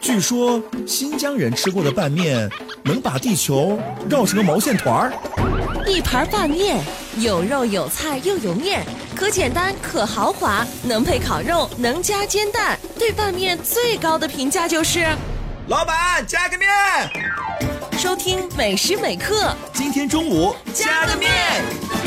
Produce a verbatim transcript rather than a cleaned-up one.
据说新疆人吃过的拌面能把地球绕成个毛线团儿。 一盘拌面，有肉有菜又有面，可简单可豪华，能配烤肉，能加煎蛋。对拌面最高的评价就是老板加个面。 收听每时每刻， 今天中午加个面。